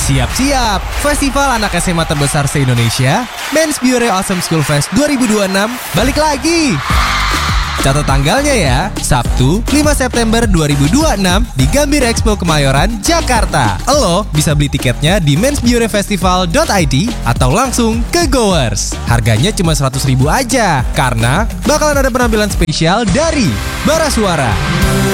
Siap-siap, festival anak SMA terbesar se-Indonesia, Men's Bureau Awesome School Fest 2026, balik lagi! Catat tanggalnya ya, Sabtu 5 September 2026 di Gambir Expo Kemayoran, Jakarta. Lo bisa beli tiketnya di mensbureaufestival.id atau langsung ke Goers. Harganya cuma 100.000 aja, karena bakalan ada penampilan spesial dari Bara Suara.